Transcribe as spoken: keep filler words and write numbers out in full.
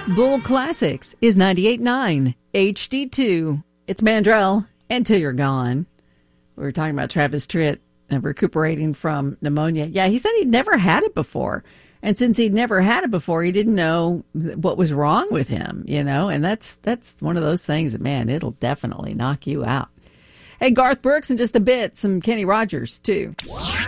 Bull Classics is ninety-eight point nine H D two. It's Mandrell until you're gone. We were talking about Travis Tritt uh, recuperating from pneumonia. Yeah, he said he'd never had it before. And since he'd never had it before, he didn't know what was wrong with him, you know, and that's that's one of those things that, man, it'll definitely knock you out. Hey, Garth Brooks in just a bit, some Kenny Rogers, too.